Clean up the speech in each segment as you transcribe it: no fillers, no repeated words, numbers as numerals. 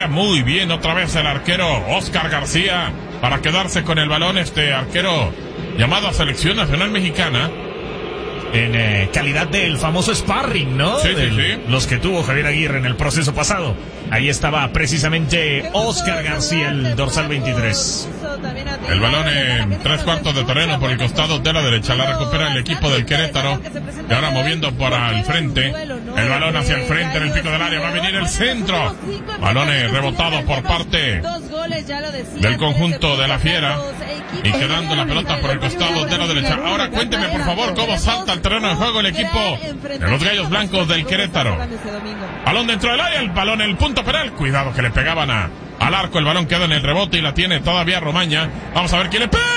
muy bien otra vez el arquero Oscar García para quedarse con el balón, arquero llamado a Selección Nacional Mexicana. En calidad del famoso sparring, ¿no? Sí, sí. Los que tuvo Javier Aguirre en el proceso pasado. Ahí estaba precisamente Oscar García, el dorsal 23. El balón en 3/4 de terreno por el costado de la derecha. La recupera el equipo del Querétaro. Y ahora moviendo para el frente. El balón hacia el frente en el pico del área. Va a venir el centro. Balón rebotado por parte del conjunto de la Fiera. Y quedando la pelota por el costado de la derecha. Ahora cuénteme por favor cómo salta al terreno de juego el equipo de los Gallos Blancos del Querétaro. Balón dentro del área. El balón en el punto penal. Cuidado que le pegaban al arco. El balón queda en el rebote y la tiene todavía Romaña. Vamos a ver quién le pega.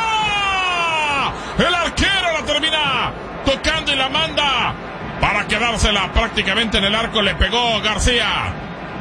El arquero la termina tocando y la manda para quedársela prácticamente en el arco. Le pegó García.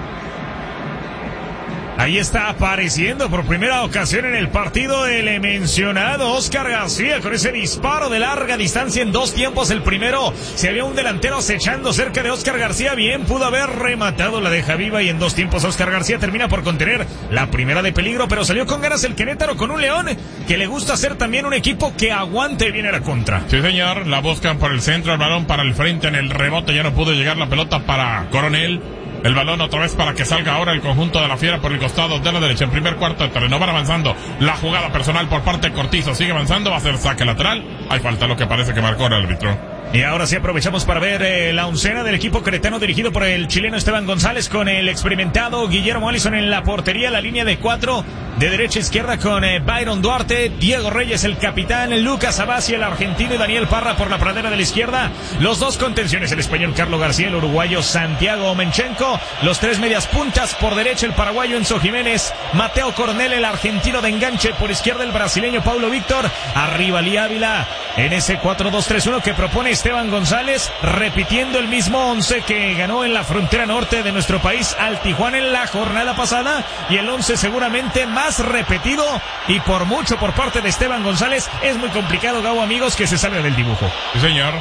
Ahí está apareciendo por primera ocasión en el partido el mencionado Oscar García con ese disparo de larga distancia en 2 tiempos. El primero, se había un delantero acechando cerca de Oscar García. Bien, pudo haber rematado la deja viva y en 2 tiempos Oscar García termina por contener la primera de peligro, pero salió con ganas el Querétaro con un León que le gusta ser también un equipo que aguante bien a la contra. Sí, señor, la buscan por el centro, el balón para el frente en el rebote, ya no pudo llegar la pelota para Coronel. El balón otra vez para que salga ahora el conjunto de la Fiera por el costado de la derecha. En primer cuarto de terreno van avanzando. La jugada personal por parte de Cortizo. Sigue avanzando, va a ser saque lateral. Hay falta, lo que parece que marcó el árbitro. Y ahora sí aprovechamos para ver la oncena del equipo queretano dirigido por el chileno Esteban González con el experimentado Guillermo Allison en la portería, la línea de 4 de derecha a izquierda con Byron Duarte, Diego Reyes el capitán, Lucas Abasi el argentino y Daniel Parra por la pradera de la izquierda. Los 2 contenciones, el español Carlos García, el uruguayo Santiago Menchenko, los 3 medias puntas por derecha el paraguayo Enzo Jiménez, Mateo Coronel el argentino de enganche, por izquierda el brasileño Paulo Víctor, arriba Lee Ávila en ese 4-2-3-1 que propone Esteban González, repitiendo el mismo 11 que ganó en la frontera norte de nuestro país al Tijuana en la jornada pasada, y el 11 seguramente más repetido y por mucho por parte de Esteban González. Es muy complicado, Gabo, amigos, que se salga del dibujo. Sí, señor.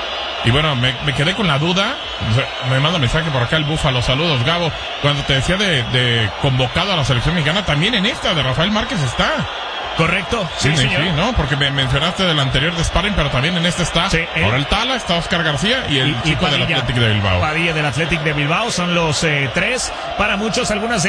Y bueno, me quedé con la duda. Me manda mensaje por acá el Búfalo. Saludos, Gabo. Cuando te decía de convocado a la selección mexicana, también en esta de Rafael Márquez está. Correcto, sí, señor. Sí, ¿no? Porque me mencionaste del anterior de sparring, pero también en este está. Sí, ahora el Tala, está Oscar García y el chico Padilla, del Athletic de Bilbao. Padilla del Athletic de Bilbao, son los 3. Para muchos, algunas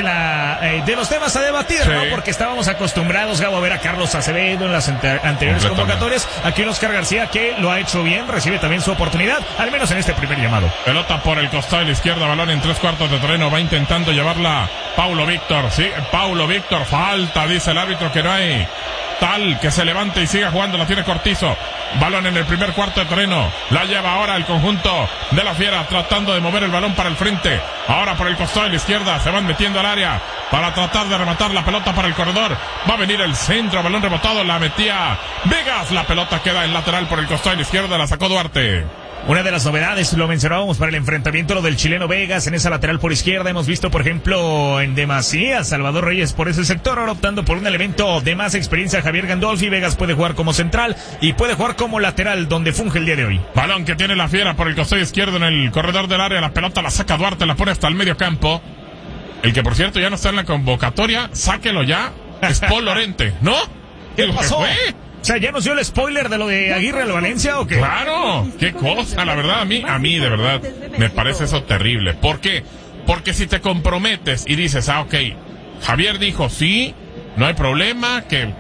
de los temas a debatir, sí, ¿no? Porque estábamos acostumbrados, Gabo, a ver a Carlos Acevedo en las anteriores convocatorias. Aquí en Oscar García, que lo ha hecho bien, recibe también su oportunidad, al menos en este primer llamado. Pelota por el costado de la izquierda, balón en 3/4 de terreno, va intentando llevarla Paulo Víctor. Sí, Paulo Víctor, falta, dice el árbitro que no hay tal que se levante y siga jugando, la tiene Cortizo. Balón en el primer cuarto de terreno, la lleva ahora el conjunto de la Fiera, tratando de mover el balón para el frente. Ahora por el costado de la izquierda, se van metiendo al área para tratar de rematar la pelota para el corredor. Va a venir el centro, balón rebotado, la metía Vegas, la pelota queda en lateral por el costado de la izquierda, la sacó Duarte. Una de las novedades, lo mencionábamos para el enfrentamiento, lo del chileno Vegas en esa lateral por izquierda. Hemos visto, por ejemplo, en demasía Salvador Reyes por ese sector, ahora optando por un elemento de más experiencia, Javier Gandolfi. Vegas puede jugar como central y puede jugar como lateral, donde funge el día de hoy. Balón que tiene la Fiera por el costado izquierdo en el corredor del área, la pelota la saca Duarte, la pone hasta el medio campo. El que, por cierto, ya no está en la convocatoria, sáquelo ya, es Paul Lorente, ¿no? ¿Qué pasó? O sea, ¿ya nos dio el spoiler de lo de Aguirre al Valencia o qué? Claro, qué cosa, la verdad, a mí de verdad me parece eso terrible. ¿Por qué? Porque si te comprometes y dices, ok, Javier dijo sí, no hay problema, que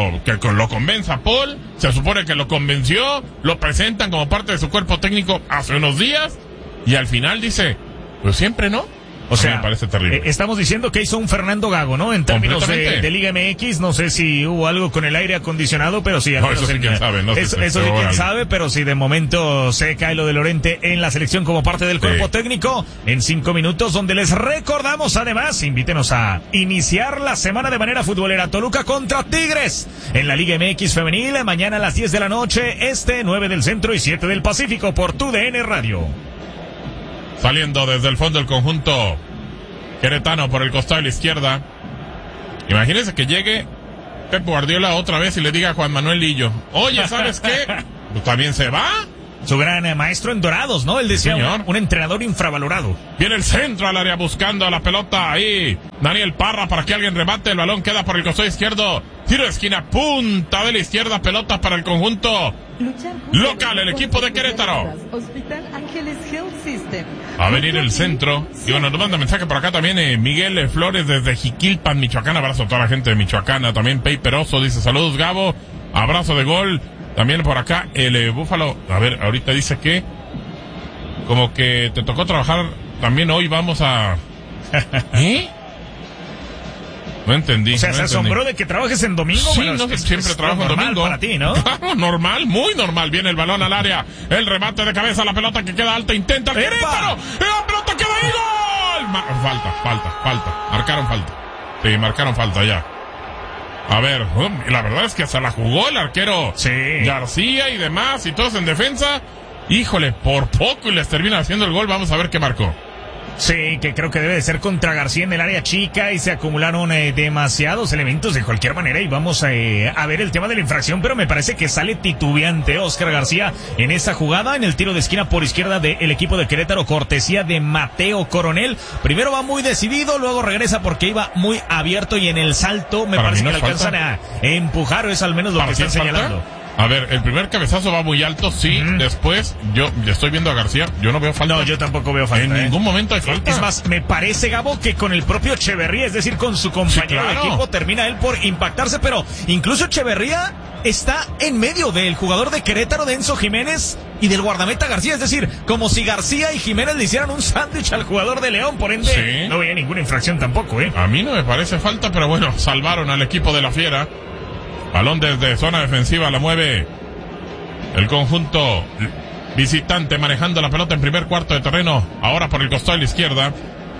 lo convenza Paul, se supone que lo convenció, lo presentan como parte de su cuerpo técnico hace unos días, y al final dice, pues siempre no. O sea, me parece terrible. Estamos diciendo que hizo un Fernando Gago, ¿no? En términos de Liga MX, no sé si hubo algo con el aire acondicionado, pero sí. No, eso sí quién sabe, no sé. Eso sí quién sabe, pero sí, de momento se cae lo de Lorente en la selección como parte del cuerpo técnico en 5 minutos, donde les recordamos además, invítenos a iniciar la semana de manera futbolera. Toluca contra Tigres en la Liga MX femenil, mañana a las 10 de la noche, 9 del centro y 7 del Pacífico por TUDN Radio. Saliendo desde el fondo del conjunto queretano por el costado de la izquierda. Imagínense que llegue Pep Guardiola otra vez y le diga a Juan Manuel Lillo, oye, ¿sabes qué? Pues también se va. su gran maestro en Dorados, ¿no? Él decía, un entrenador infravalorado. Viene el centro al área buscando la pelota ahí. Daniel Parra para que alguien remate. El balón queda por el costado izquierdo. Tiro de esquina, punta de la izquierda, pelota para el conjunto local, el equipo de Querétaro. Va a venir el centro. Y bueno, nos manda mensaje por acá también Miguel Flores desde Jiquilpan, Michoacán. Abrazo a toda la gente de Michoacán. También Pei Peroso dice saludos, Gabo. Abrazo de gol. También por acá el Búfalo. A ver, ahorita dice que como que te tocó trabajar también hoy. Vamos a... ¿Eh? No entendí. O sea, se asombró de que trabajes en domingo. Sí, bueno, no, siempre trabajo en domingo. Para ti, ¿no? Claro, normal, muy normal. Viene el balón al área. El remate de cabeza, la pelota que queda alta. Intenta el Querétaro. La pelota queda ahí. ¡Gol! Falta. Marcaron falta. Sí, marcaron falta ya. A ver, la verdad es que se la jugó el arquero García y demás, y todos en defensa. Híjole, por poco y les termina haciendo el gol. Vamos a ver qué marcó. Sí, que creo que debe de ser contra García en el área chica y se acumularon demasiados elementos de cualquier manera y vamos a ver el tema de la infracción, pero me parece que sale titubeante Oscar García en esa jugada, en el tiro de esquina por izquierda del equipo de Querétaro, cortesía de Mateo Coronel. Primero va muy decidido, luego regresa porque iba muy abierto y en el salto me parece que le alcanzan a empujar, o es al menos lo que están señalando. A ver, el primer cabezazo va muy alto, sí. Después, yo estoy viendo a García, yo no veo falta. No, yo tampoco veo falta. En ningún momento hay falta. Es más, me parece, Gabo, que con el propio Echeverría, es decir, con su compañero de equipo, termina él por impactarse, pero incluso Echeverría está en medio del jugador de Querétaro, de Enzo Jiménez, y del guardameta García, es decir, como si García y Jiménez le hicieran un sándwich al jugador de León, por ende, no veía ninguna infracción tampoco, A mí no me parece falta, pero bueno, salvaron al equipo de la Fiera. Balón desde zona defensiva, la mueve el conjunto visitante manejando la pelota en primer cuarto de terreno. Ahora por el costado de la izquierda.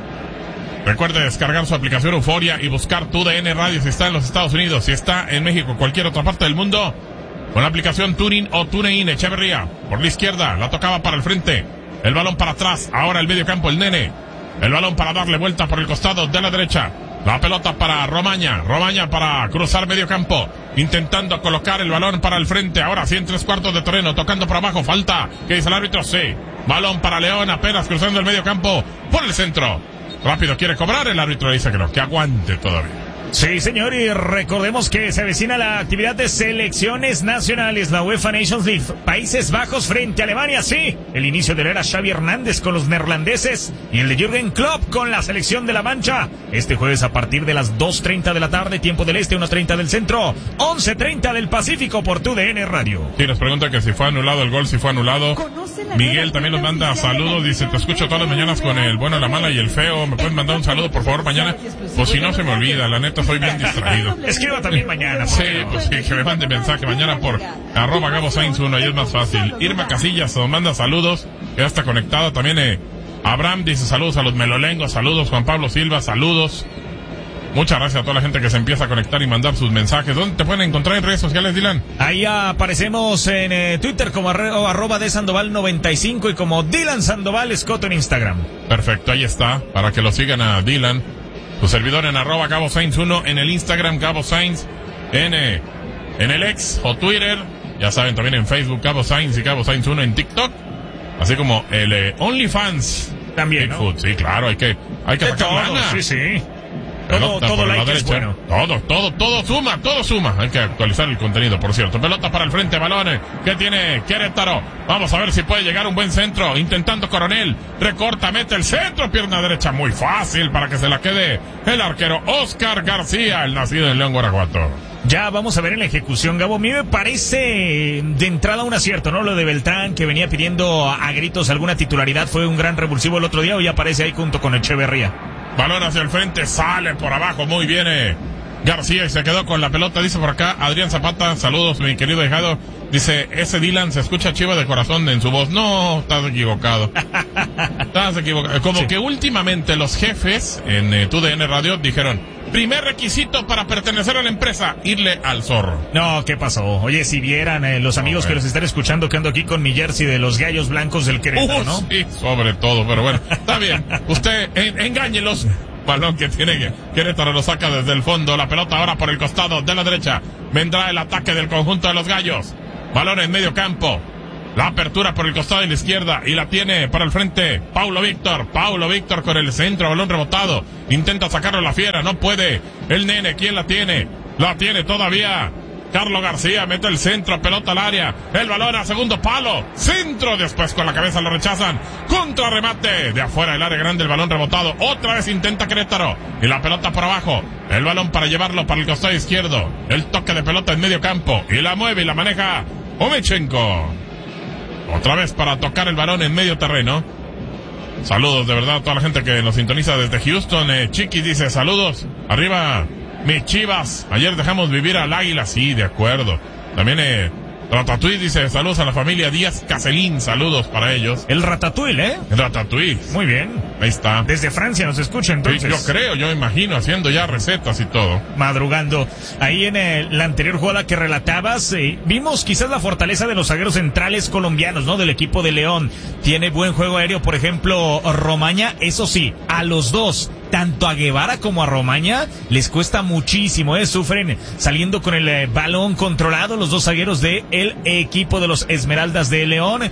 Recuerde descargar su aplicación Euforia y buscar TUDN Radio si está en los Estados Unidos, si está en México, cualquier otra parte del mundo. Con la aplicación Tuning o TuneIn. Echeverría por la izquierda, la tocaba para el frente. El balón para atrás, ahora el medio campo, el Nene. El balón para darle vuelta por el costado de la derecha. La pelota para Romaña para cruzar medio campo, intentando colocar el balón para el frente, ahora sí en tres cuartos de terreno, tocando por abajo, falta, ¿qué dice el árbitro? Sí, balón para León, apenas cruzando el medio campo, por el centro, rápido quiere cobrar, el árbitro le dice que no, que aguante todavía. Sí, señor, y recordemos que se avecina la actividad de selecciones nacionales, la UEFA Nations League, Países Bajos frente a Alemania, sí, el inicio de la era Xavi Hernández con los neerlandeses y el de Jürgen Klopp con la selección de La Mancha, este jueves a partir de las 2:30 de la tarde, tiempo del este, 1:30 del centro, 11:30 del Pacífico por TUDN Radio. Sí, nos pregunta que si fue anulado el gol, si fue anulado. Miguel también nos manda saludos, dice, te escucho todas las mañanas con el bueno, la mala y el feo, ¿me pueden mandar un saludo por favor mañana? Pues si no se me olvida, la neta soy bien distraído. Escriba también mañana. Sí, pues que me mande mensaje mañana por @GaboSainz1, ahí es más fácil. Irma Casillas nos manda saludos, ya está conectada también. Abraham dice saludos a los melolengos, saludos. Juan Pablo Silva, saludos. Muchas gracias a toda la gente que se empieza a conectar y mandar sus mensajes. ¿Dónde te pueden encontrar en redes sociales, Dylan? Ahí aparecemos en Twitter como arroba de Sandoval 95 y como Dylan Sandoval Escoto en Instagram. Perfecto, ahí está, para que lo sigan a Dylan. Tu servidor en @GaboSainz1, en el Instagram Gabo Sainz, en el X o Twitter, ya saben, también en Facebook Gabo Sainz y Gabo Sainz1 en TikTok, así como el OnlyFans. También, Bigfoot, ¿no? Sí, claro, hay que sacar lana. Sí. Todo like es bueno. Todo suma. Hay que actualizar el contenido, por cierto. Pelota para el frente, balones que tiene Querétaro. Vamos a ver si puede llegar un buen centro. Intentando Coronel. Recorta, mete el centro. Pierna derecha muy fácil para que se la quede el arquero Oscar García, el nacido en León, Guanajuato. Ya vamos a ver en la ejecución, Gabo. A mí me parece de entrada un acierto, ¿no? Lo de Beltrán, que venía pidiendo a gritos alguna titularidad, fue un gran revulsivo el otro día. Hoy aparece ahí junto con Echeverría. Balón hacia el frente, sale por abajo, muy bien García y se quedó con la pelota, dice por acá Adrián Zapata, saludos mi querido hijado, dice, ese Dylan se escucha chiva de corazón en su voz. No, estás equivocado. Como sí. Que últimamente los jefes en TUDN Radio dijeron, primer requisito para pertenecer a la empresa, irle al zorro. No, ¿qué pasó? Oye, si vieran los amigos que los están escuchando, que ando aquí con mi jersey de los Gallos Blancos del Querétaro, ¿no? Sí, sobre todo, pero bueno, está bien. Usted engáñelos. Balón que tiene Querétaro, lo saca desde el fondo. La pelota ahora por el costado de la derecha. Vendrá el ataque del conjunto de los Gallos. Balón en medio campo. La apertura por el costado de la izquierda y la tiene para el frente Paulo Víctor con el centro, balón rebotado, intenta sacarlo la fiera, no puede, el nene, ¿quién la tiene? La tiene todavía Carlos García, mete el centro, pelota al área, el balón a segundo palo, centro, después con la cabeza lo rechazan, contrarremate de afuera del área grande, el balón rebotado, otra vez intenta Querétaro, y la pelota por abajo, el balón para llevarlo para el costado izquierdo, el toque de pelota en medio campo, y la mueve y la maneja Omechenko. Otra vez para tocar el balón en medio terreno. Saludos de verdad a toda la gente que nos sintoniza desde Houston. Chiqui dice, saludos. Arriba, mis Chivas. Ayer dejamos vivir al Águila. Sí, de acuerdo. También Ratatouille dice, saludos a la familia Díaz Caselín. Saludos para ellos. El Ratatouille, El Ratatouille. Muy bien. Ahí está. Desde Francia nos escucha entonces. Sí, yo imagino, haciendo ya recetas y todo. Madrugando. Ahí en la anterior jugada que relatabas, vimos quizás la fortaleza de los zagueros centrales colombianos, ¿no? Del equipo de León. Tiene buen juego aéreo, por ejemplo, Romaña. Eso sí, a los dos, tanto a Guevara como a Romaña, les cuesta muchísimo, sufren saliendo con el balón controlado los dos zagueros de el equipo de los Esmeraldas de León.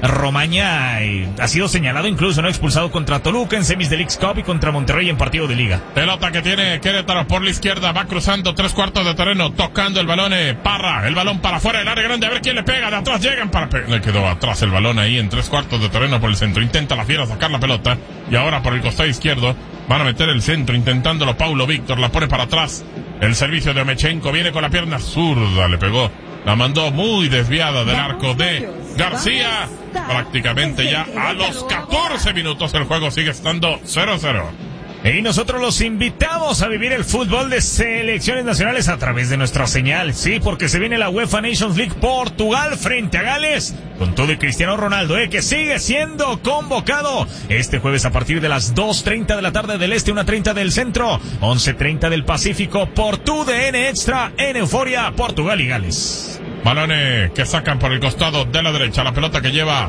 Romaña ha sido señalado incluso, ¿no? Expulsado contra Toluca en semis del Leagues Cup y contra Monterrey en partido de liga. Pelota que tiene Querétaro por la izquierda, va cruzando 3/4 de terreno, tocando el balón, Parra, el balón para afuera del área grande, a ver quién le pega, de atrás llegan para le quedó atrás el balón ahí en 3/4 de terreno por el centro, intenta la fiera sacar la pelota, y ahora por el costado izquierdo, van a meter el centro, intentándolo Paulo Víctor, la pone para atrás, el servicio de Omechenko, viene con la pierna zurda, le pegó, la mandó muy desviada del arco de García, prácticamente ya a los 14 minutos el juego sigue estando 0-0. Y nosotros los invitamos a vivir el fútbol de selecciones nacionales a través de nuestra señal. Sí, porque se viene la UEFA Nations League Portugal frente a Gales. Con todo y Cristiano Ronaldo, que sigue siendo convocado este jueves a partir de las 2:30 de la tarde del este, 1:30 del centro, 11:30 del Pacífico, por TUDN Extra en Euforia, Portugal y Gales. Balones que sacan por el costado de la derecha, la pelota que lleva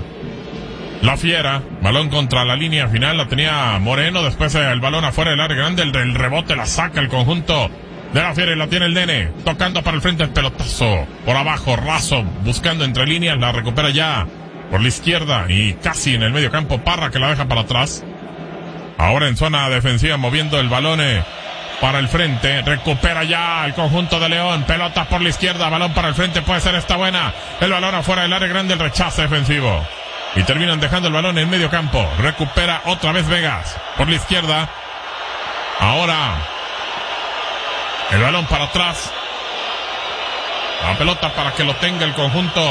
la fiera, balón contra la línea final, la tenía Moreno, después el balón afuera del área grande, el rebote la saca el conjunto de la fiera y la tiene el nene, tocando para el frente el pelotazo, por abajo, raso, buscando entre líneas, la recupera ya por la izquierda y casi en el medio campo, Parra que la deja para atrás, ahora en zona defensiva moviendo el balón para el frente, recupera ya el conjunto de León, pelota por la izquierda, balón para el frente, puede ser esta buena, el balón afuera del área grande, el rechazo defensivo. Y terminan dejando el balón en medio campo. Recupera otra vez Vegas. Por la izquierda. Ahora. El balón para atrás. La pelota para que lo tenga el conjunto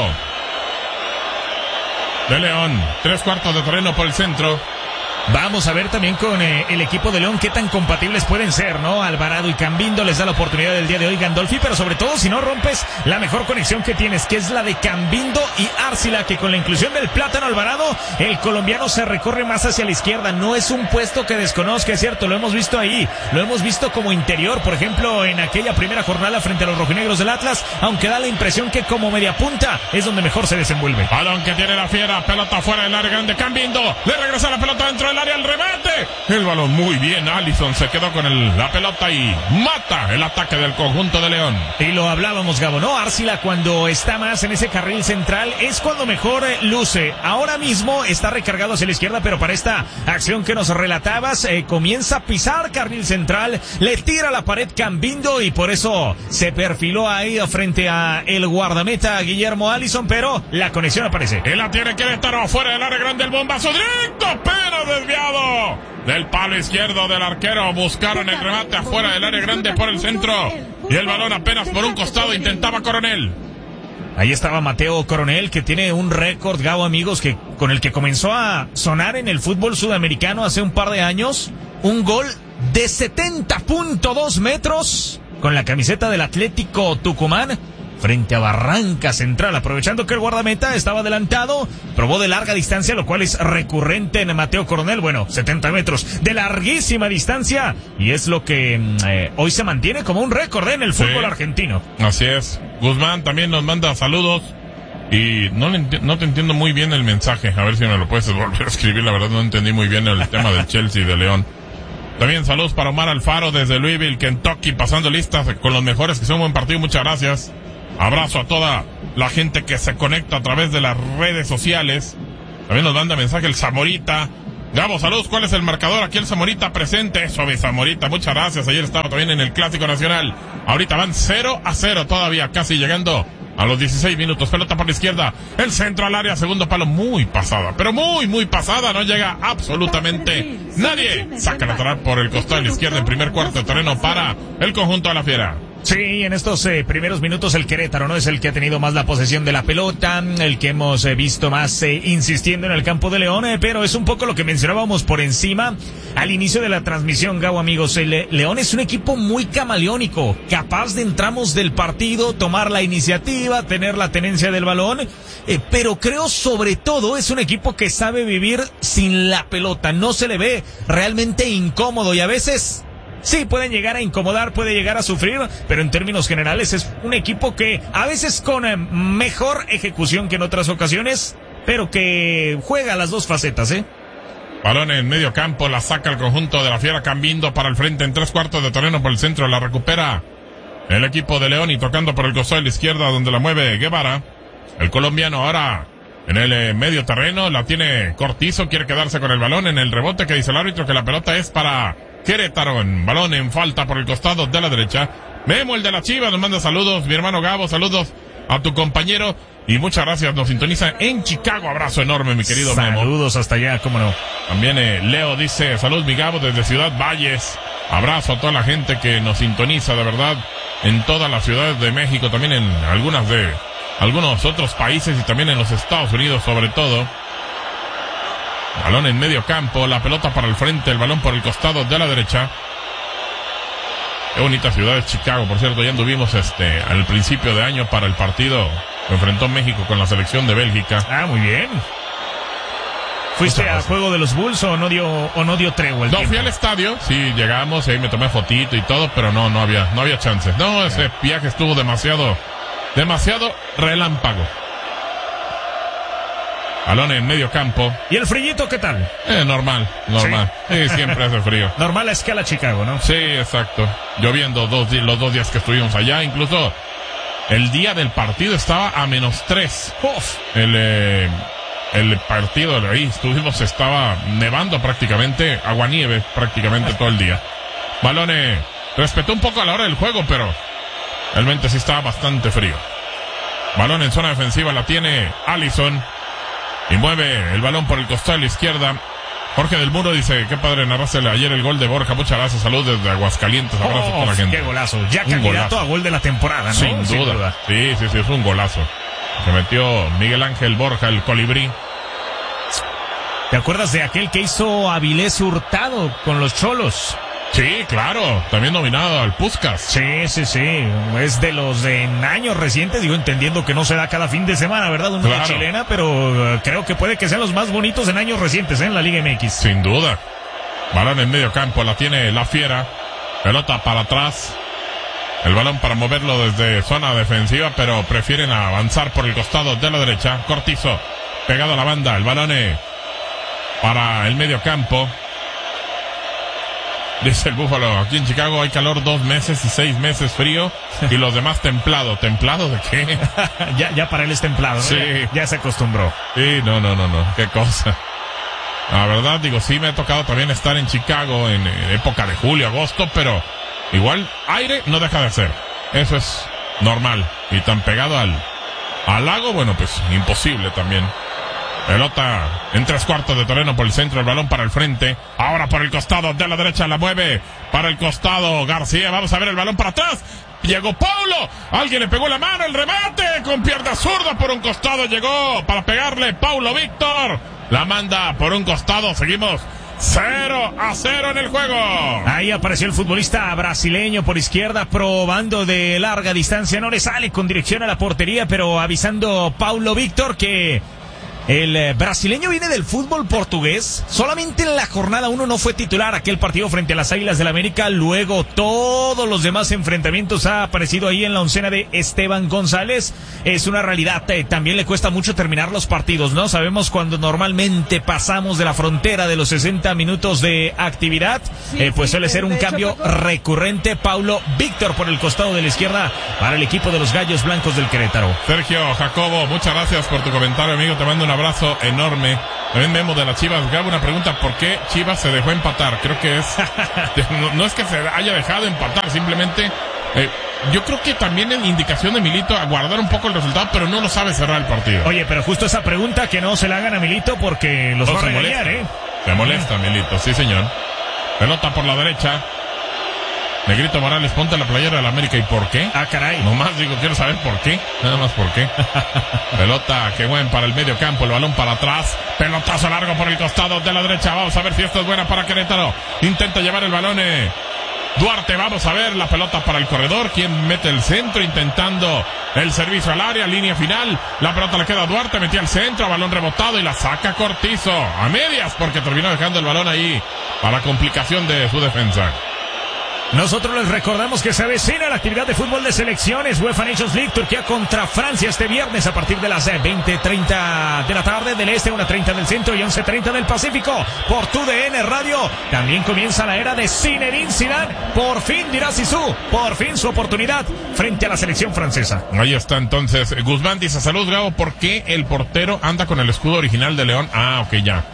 de León. 3/4 de terreno por el centro. Vamos a ver también con el equipo de León qué tan compatibles pueden ser, ¿no? Alvarado y Cambindo les da la oportunidad del día de hoy, Gandolfi, pero sobre todo si no rompes la mejor conexión que tienes, que es la de Cambindo y Arcila, que con la inclusión del Plátano Alvarado, el colombiano se recorre más hacia la izquierda. No es un puesto que desconozca, es cierto, lo hemos visto ahí, lo hemos visto como interior, por ejemplo, en aquella primera jornada frente a los rojinegros del Atlas, aunque da la impresión que como media punta es donde mejor se desenvuelve. Balón que tiene la fiera, pelota fuera del área grande, Cambindo, le regresa la pelota dentro del área, el remate, el balón muy bien, Alisson se quedó con la pelota y mata el ataque del conjunto de León. Y lo hablábamos, Gabo, ¿no? Arcila cuando está más en ese carril central es cuando mejor luce. Ahora mismo está recargado hacia la izquierda, pero para esta acción que nos relatabas, comienza a pisar carril central, le tira la pared Cambindo y por eso se perfiló ahí frente a el guardameta Guillermo Alisson, pero la conexión aparece. Y la tiene Querétaro afuera del área grande, el bombazo directo, pero desviado del palo izquierdo del arquero. Buscaron el remate afuera del área grande por el centro y el balón apenas por un costado intentaba Coronel. Ahí estaba Mateo Coronel, que tiene un récord, Gabo, amigos, que con el que comenzó a sonar en el fútbol sudamericano hace un par de años. Un gol de 70.2 metros con la camiseta del Atlético Tucumán frente a Barranca Central, aprovechando que el guardameta estaba adelantado, probó de larga distancia, lo cual es recurrente en Mateo Coronel, 70 metros de larguísima distancia, y es lo que hoy se mantiene como un récord en el fútbol argentino. Así es. Guzmán también nos manda saludos, y no te entiendo muy bien el mensaje, a ver si me lo puedes volver a escribir, la verdad no entendí muy bien el tema del Chelsea y de León. También saludos para Omar Alfaro desde Louisville, Kentucky, pasando listas con los mejores, que son un buen partido, muchas gracias. Abrazo a toda la gente que se conecta a través de las redes sociales. También nos manda mensaje el Zamorita. Gabo, saludos, ¿cuál es el marcador? Aquí el Zamorita presente. Eso, mi Zamorita, muchas gracias. Ayer estaba también en el Clásico Nacional. Ahorita van 0-0 todavía, casi llegando a los 16 minutos. Pelota por la izquierda, el centro al área, segundo palo, muy pasada, pero muy pasada, no llega absolutamente nadie. Saca lateral por el costado de la izquierda en primer cuarto de terreno para el conjunto de la Fiera. Sí, en estos primeros minutos el Querétaro, ¿no? Es el que ha tenido más la posesión de la pelota, el que hemos visto más insistiendo en el campo de León, pero es un poco lo que mencionábamos por encima al inicio de la transmisión, Gabo, amigos. León es un equipo muy camaleónico, capaz de entramos del partido, tomar la iniciativa, tener la tenencia del balón, pero creo sobre todo es un equipo que sabe vivir sin la pelota, no se le ve realmente incómodo y a veces... Sí, pueden llegar a incomodar, puede llegar a sufrir, pero en términos generales es un equipo que a veces con mejor ejecución que en otras ocasiones, pero que juega las dos facetas, Balón en medio campo, la saca el conjunto de la Fiera, cambiando para el frente en tres cuartos de terreno por el centro, la recupera el equipo de León y tocando por el costado de la izquierda donde la mueve Guevara. El colombiano ahora en el medio terreno, la tiene Cortizo, quiere quedarse con el balón en el rebote que dice el árbitro que la pelota es para Querétaro, en balón en falta por el costado de la derecha. Memo, el de la Chivas, nos manda saludos. Mi hermano Gabo, saludos a tu compañero y muchas gracias, nos sintoniza en Chicago. Abrazo enorme, mi querido Memo. Saludos hasta allá, cómo no. También Leo dice, salud mi Gabo desde Ciudad Valles. Abrazo a toda la gente que nos sintoniza, de verdad, en todas las ciudades de México, también en algunos otros países y también en los Estados Unidos sobre todo. Balón en medio campo, la pelota para el frente, el balón por el costado de la derecha. Qué bonita ciudad es Chicago, por cierto, ya anduvimos al principio de año para el partido que enfrentó México con la selección de Bélgica. Ah, muy bien. ¿Fuiste al juego de los Bulls o no dio tregua el tiempo? Fui al estadio, sí, llegamos, ahí me tomé fotito y todo, pero no había chance. No, ese viaje estuvo demasiado relámpago. Balón en medio campo. ¿Y el frillito qué tal? Normal. Sí, siempre hace frío. Normal a escala Chicago, ¿no? Sí, exacto. Lloviendo los dos días que estuvimos allá. Incluso el día del partido estaba a -3. Uf. El partido de ahí estaba nevando prácticamente, aguanieve prácticamente todo el día. Balón respetó un poco a la hora del juego, pero realmente sí estaba bastante frío. Balón en zona defensiva, la tiene Allison. Y mueve el balón por el costado de la izquierda. Jorge del Muro dice, qué padre narraste ayer el gol de Borja. Muchas gracias, saludos desde Aguascalientes. Abrazo a toda la gente. Qué golazo. Ya candidato a gol de la temporada, ¿no? Sin duda. Sí, es un golazo. Se metió Miguel Ángel Borja, el colibrí. ¿Te acuerdas de aquel que hizo Avilés Hurtado con los Cholos? Sí, claro, también nominado al Puskás. Sí, es de los en años recientes, digo, entendiendo que no se da cada fin de semana, ¿verdad? Una chilena, pero creo que puede que sean los más bonitos en años recientes, en la Liga MX. Sin duda. Balón en medio campo, la tiene la Fiera, pelota para atrás, el balón para moverlo desde zona defensiva, pero prefieren avanzar por el costado de la derecha. Cortizo, pegado a la banda, el balón para el medio campo. Dice el Búfalo, aquí en Chicago hay calor 2 meses y 6 meses frío y los demás templado. ¿Templado de qué? ya para él es templado, ¿no? Sí. Ya se acostumbró. Sí, no, qué cosa. La verdad, digo, sí me ha tocado también estar en Chicago en época de julio, agosto, pero igual aire no deja de hacer. Eso es normal. Y tan pegado al lago, bueno, pues imposible también. Pelota en 3/4 de terreno por el centro, el balón para el frente. Ahora por el costado de la derecha, la mueve para el costado García. Vamos a ver el balón para atrás. Llegó Paulo. Alguien le pegó la mano, el remate con pierna zurda por un costado. Llegó para pegarle Paulo Víctor. La manda por un costado. Seguimos 0-0 en el juego. Ahí apareció el futbolista brasileño por izquierda, probando de larga distancia. No le sale con dirección a la portería, pero avisando Paulo Víctor que El brasileño viene del fútbol portugués. Solamente en la jornada 1 no fue titular aquel partido frente a las Águilas del América. Luego todos los demás enfrentamientos ha aparecido ahí en la oncena de Esteban González. Es una realidad. También le cuesta mucho terminar los partidos, ¿no? Sabemos cuando normalmente pasamos de la frontera de los 60 minutos de actividad, pues suele ser un cambio recurrente. Paulo Víctor por el costado de la izquierda para el equipo de los Gallos Blancos del Querétaro. Sergio Jacobo, muchas gracias por tu comentario, amigo. Te mando un abrazo enorme. También Memo de las Chivas. Gabo, una pregunta: ¿por qué Chivas se dejó empatar? Creo que es no es que se haya dejado empatar, simplemente yo creo que también es indicación de Milito a guardar un poco el resultado, pero no lo sabe cerrar el partido. Oye, pero justo esa pregunta que no se la hagan a Milito porque los va a regañar, Se molesta Milito, sí señor. Pelota por la derecha. Negrito Morales, ponte la playera de la América. ¿Y por qué? Ah, caray. Nomás digo, quiero saber por qué. Nada más por qué. Pelota que buen para el medio campo, el balón para atrás. Pelotazo largo por el costado de la derecha. Vamos a ver si esto es buena para Querétaro. Intenta llevar el balón Duarte, vamos a ver la pelota para el corredor. Quien mete el centro intentando el servicio al área, línea final. La pelota le queda a Duarte, metió al centro, balón rebotado y la saca Cortizo. A medias porque terminó dejando el balón ahí para complicación de su defensa. Nosotros les recordamos que se avecina la actividad de fútbol de selecciones UEFA Nations League, Turquía contra Francia este viernes a partir de las 20:30 de la tarde del este, 1:30 del centro y 11:30 del Pacífico por TUDN Radio. También comienza la era de Zinedine Zidane. Por fin dirá Zizou, por fin su oportunidad frente a la selección francesa. Ahí está entonces. Guzmán dice: salud Gabo, ¿por qué el portero anda con el escudo original de León? Ah, ok, ya.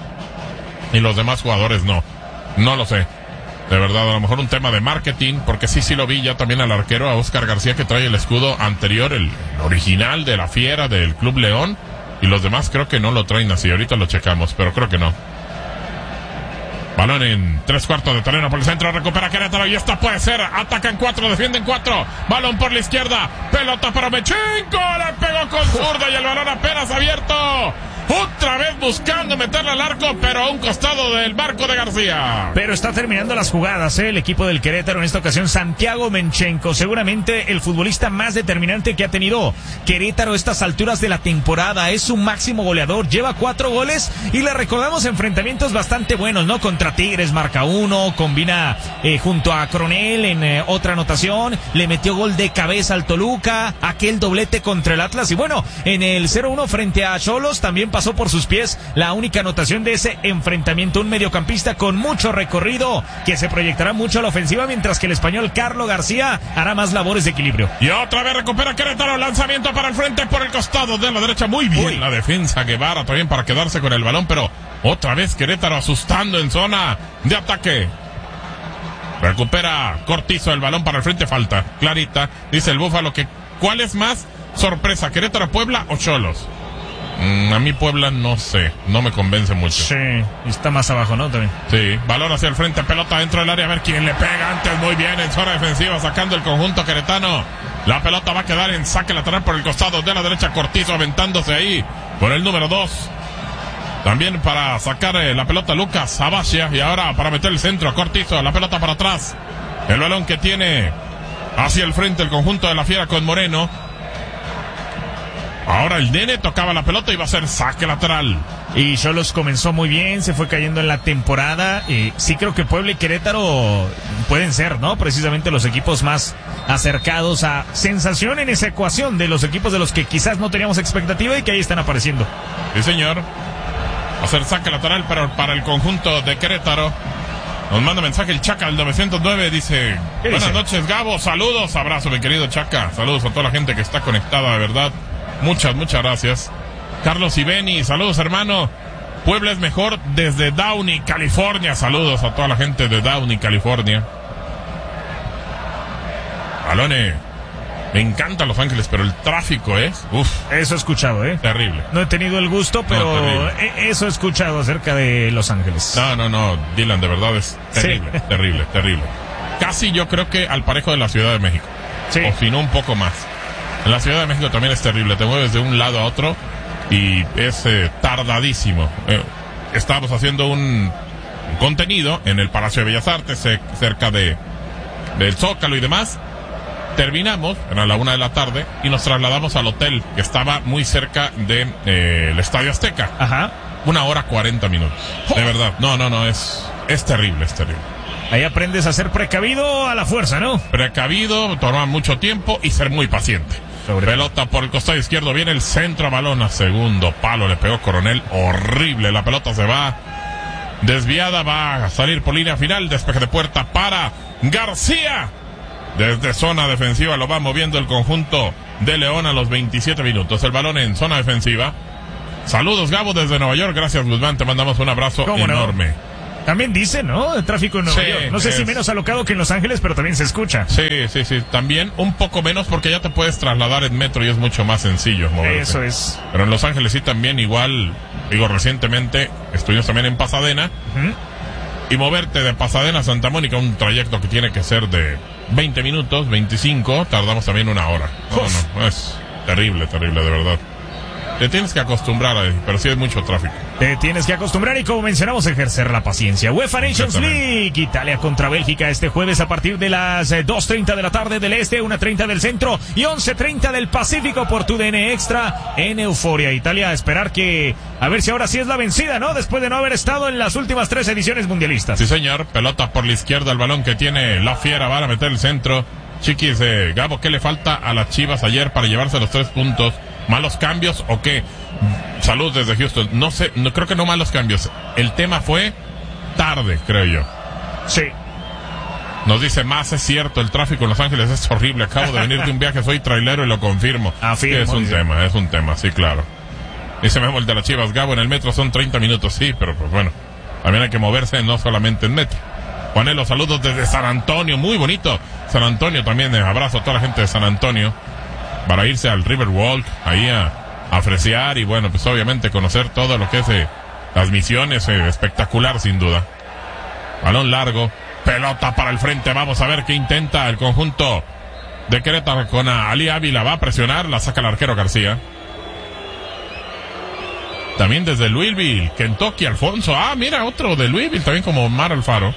Y los demás jugadores no lo sé. De verdad, a lo mejor un tema de marketing, porque sí lo vi ya también al arquero, a Oscar García, que trae el escudo anterior, el original de la Fiera del Club León, y los demás creo que no lo traen así. Ahorita lo checamos, pero creo que no. Balón en 3/4 de terreno por el centro, recupera Querétaro y esta puede ser. Atacan 4, defienden 4. Balón por la izquierda, pelota para Mechenko, le pegó con zurda y el balón apenas abierto. Otra vez buscando meterle al arco, pero a un costado del marco de García. Pero está terminando las jugadas, el equipo del Querétaro, en esta ocasión Santiago Mechenko, seguramente el futbolista más determinante que ha tenido Querétaro a estas alturas de la temporada. Es su máximo goleador, lleva 4 goles y le recordamos enfrentamientos bastante buenos, ¿no? Contra Tigres marca 1, combina junto a Coronel en otra anotación, le metió gol de cabeza al Toluca, aquel doblete contra el Atlas y bueno, en el 0-1 frente a Xolos también pasó por sus pies la única anotación de ese enfrentamiento. Un mediocampista con mucho recorrido que se proyectará mucho a la ofensiva, mientras que el español Carlos García hará más labores de equilibrio. Y otra vez recupera Querétaro, lanzamiento para el frente por el costado de la derecha. Muy bien la defensa, Guevara también para quedarse con el balón, pero otra vez Querétaro asustando en zona de ataque. Recupera Cortizo el balón para el frente, falta clarita. Dice el Búfalo que ¿cuál es más sorpresa, Querétaro, Puebla o Xolos? A mí Puebla no sé, no me convence mucho. Sí, está más abajo, ¿no? También. Sí, balón hacia el frente, pelota dentro del área, a ver quién le pega antes. Muy bien en zona defensiva, sacando el conjunto queretano. La pelota va a quedar en saque lateral por el costado de la derecha, Cortizo aventándose ahí por el número 2. También para sacar la pelota Lucas Abacia, y ahora para meter el centro, Cortizo, la pelota para atrás. El balón que tiene hacia el frente el conjunto de la Fiera con Moreno. Ahora el Nene tocaba la pelota y va a ser saque lateral. Y Xolos comenzó muy bien, se fue cayendo en la temporada. Sí creo que Puebla y Querétaro pueden ser, ¿no? Precisamente los equipos más acercados a sensación en esa ecuación de los equipos de los que quizás no teníamos expectativa y que ahí están apareciendo. Sí, señor. Va a ser saque lateral para el conjunto de Querétaro. Nos manda mensaje el Chaca al 909, dice: buenas noches Gabo, saludos, abrazo mi querido Chaca, saludos a toda la gente que está conectada, de verdad. Muchas gracias. Carlos Ibeni, saludos hermano. Puebla es mejor desde Downey, California. Saludos a toda la gente de Downey, California. Alone, me encanta Los Ángeles, pero el tráfico es... Eso he escuchado, terrible. No he tenido el gusto, pero eso he escuchado acerca de Los Ángeles. No, Dylan, de verdad es terrible, sí. terrible. Casi yo creo que al parejo de la Ciudad de México. Sí. O si no, un poco más. En la Ciudad de México también es terrible, te mueves de un lado a otro y es tardadísimo. Estábamos haciendo un contenido en el Palacio de Bellas Artes, cerca del Zócalo y demás. Terminamos, era la 1 de la tarde, y nos trasladamos al hotel, que estaba muy cerca de el Estadio Azteca. Ajá. 1 hora 40 minutos. De verdad. No, es terrible, es terrible. Ahí aprendes a ser precavido a la fuerza, ¿no? Precavido, tomar mucho tiempo y ser muy paciente. Pelota por el costado izquierdo, viene el centro, balón a segundo palo, le pegó Coronel, horrible, la pelota se va desviada, va a salir por línea final, despeje de puerta para García. Desde zona defensiva lo va moviendo el conjunto de León a los 27 minutos. El balón en zona defensiva. Saludos, Gabo, desde Nueva York. Gracias, Guzmán. Te mandamos un abrazo enorme. No? También dicen, ¿no? El tráfico en Nueva York. No sé si menos alocado que en Los Ángeles, pero también se escucha. Sí. También un poco menos porque ya te puedes trasladar en metro y es mucho más sencillo moverte. Eso es. Pero en Los Ángeles sí también igual. Digo, recientemente estuvimos también en Pasadena. Y moverte de Pasadena a Santa Mónica, un trayecto que tiene que ser de 20 minutos, 25, tardamos también 1 hora. No, es terrible, de verdad. Te tienes que acostumbrar a eso, pero sí hay mucho tráfico. Te tienes que acostumbrar y, como mencionamos, ejercer la paciencia. UEFA Nations League, Italia contra Bélgica este jueves a partir de las 2:30 de la tarde del este, 1:30 del centro y 11:30 del Pacífico por TUDN Extra en Euforia. Italia a esperar que, a ver si ahora sí es la vencida, ¿no? Después de no haber estado en las últimas 3 ediciones mundialistas. Sí, señor. Pelota por la izquierda, el balón que tiene la Fiera, van a meter el centro. Chiquis, Gabo, ¿qué le falta a las Chivas ayer para llevarse los 3 puntos? ¿Malos cambios o qué? Salud desde Houston. No sé, no creo que no malos cambios. El tema fue tarde, creo yo. Sí. Nos dice más, es cierto, el tráfico en Los Ángeles es horrible. Acabo de venir de un viaje, soy trailero y lo confirmo. Afirmo, es un tema, sí, claro. Dice Memo el de las Chivas, Gabo, en el metro son 30 minutos, sí, pero pues bueno, también hay que moverse, no solamente en metro. Juanelo, saludos desde San Antonio, muy bonito. San Antonio también, abrazo a toda la gente de San Antonio. Para irse al Riverwalk, ahí a apreciar y bueno, pues obviamente conocer todo lo que es las misiones, espectacular sin duda. Balón largo, pelota para el frente, vamos a ver qué intenta el conjunto de Querétaro con Ali Ávila, va a presionar, la saca el arquero García. También desde Louisville, Kentucky, Alfonso, mira otro de Louisville, también como Omar Alfaro.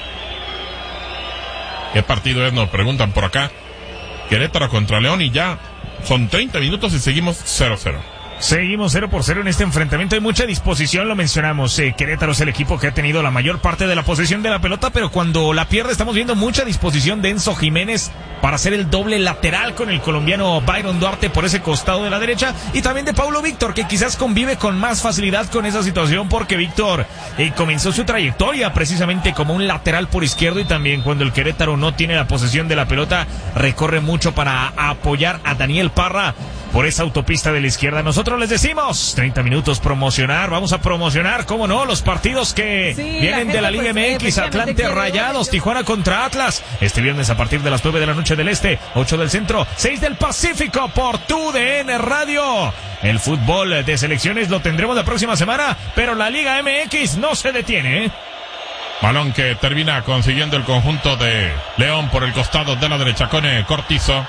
¿Qué partido es? Nos preguntan por acá. Querétaro contra León y ya son 30 minutos y seguimos 0-0. Seguimos 0-0 en este enfrentamiento. Hay mucha disposición, lo mencionamos. Querétaro es el equipo que ha tenido la mayor parte de la posesión de la pelota, pero cuando la pierde estamos viendo mucha disposición de Enzo Jiménez para hacer el doble lateral con el colombiano Byron Duarte por ese costado de la derecha, y también de Paulo Víctor, que quizás convive con más facilidad con esa situación porque Víctor comenzó su trayectoria precisamente como un lateral por izquierdo, y también cuando el Querétaro no tiene la posesión de la pelota recorre mucho para apoyar a Daniel Parra por esa autopista de la izquierda. Nosotros les decimos 30 minutos promocionar, vamos a promocionar, cómo no, los partidos que vienen de la Liga MX, Atlante Rayados, Tijuana contra Atlas, este viernes a partir de las 9 de la noche del este, 8 del centro, 6 del Pacífico por TUDN Radio. El fútbol de selecciones lo tendremos la próxima semana, pero la Liga MX no se detiene, Balón que termina consiguiendo el conjunto de León por el costado de la derecha con Cortizo.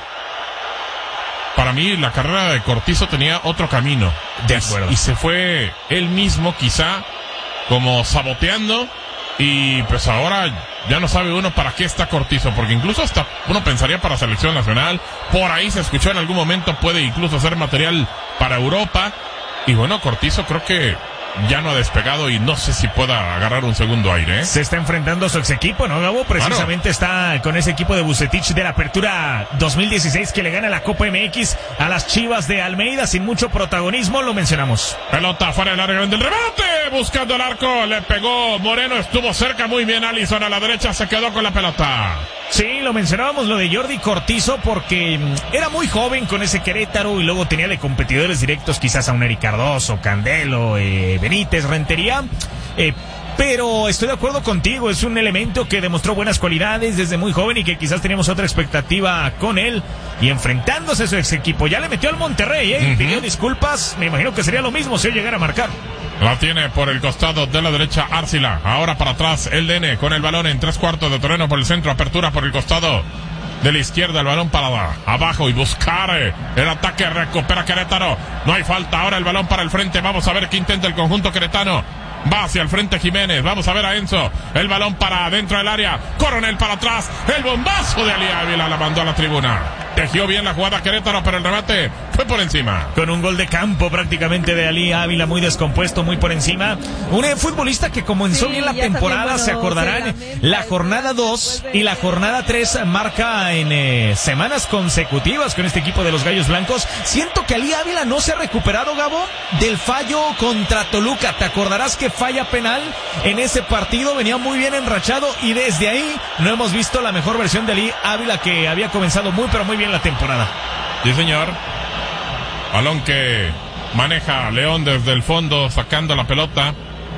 Para mí la carrera de Cortizo tenía otro camino. De acuerdo. Y se fue él mismo quizá como saboteando, y pues ahora ya no sabe uno para qué está Cortizo, porque incluso hasta uno pensaría para selección nacional, por ahí se escuchó en algún momento, puede incluso ser material para Europa, y bueno, Cortizo creo que ya no ha despegado y no sé si pueda agarrar un segundo aire. Se está enfrentando a su ex equipo, ¿no, Gabo? Precisamente está con ese equipo de Vucetich de la Apertura 2016 que le gana la Copa MX a las Chivas de Almeida sin mucho protagonismo, lo mencionamos. Pelota fuera del área del remate, buscando el arco, le pegó Moreno, estuvo cerca, muy bien Alisson a la derecha, se quedó con la pelota. Sí, lo mencionábamos lo de Jordi Cortizo porque era muy joven con ese Querétaro y luego tenía de competidores directos quizás a un Eric Cardoso, Candelo, Benítez, Rentería, pero estoy de acuerdo contigo, es un elemento que demostró buenas cualidades desde muy joven y que quizás teníamos otra expectativa con él, y enfrentándose a su ex equipo, ya le metió al Monterrey, pidió disculpas, me imagino que sería lo mismo si él llegara a marcar. La tiene por el costado de la derecha Arcila, ahora para atrás el DN con el balón en 3/4 de terreno por el centro, apertura por el costado de la izquierda, el balón para abajo y buscar el ataque, recupera Querétaro, no hay falta, ahora el balón para el frente, vamos a ver qué intenta el conjunto queretano, va hacia el frente Jiménez, vamos a ver a Enzo, el balón para dentro del área, Coronel para atrás, el bombazo de Ali Ávila la mandó a la tribuna. tejió bien la jugada Querétaro, pero el remate fue por encima. Con un gol de campo prácticamente de Ali Ávila, muy descompuesto, muy por encima. Un futbolista que comenzó bien la temporada, se acordarán, la jornada 2 y la jornada 3 marca en semanas consecutivas con este equipo de los Gallos Blancos. Siento que Ali Ávila no se ha recuperado, Gabo, del fallo contra Toluca. Te acordarás que falla penal en ese partido, venía muy bien enrachado y desde ahí no hemos visto la mejor versión de Ali Ávila, que había comenzado muy pero muy bien la temporada. Sí, señor. Balón que maneja León desde el fondo, sacando la pelota.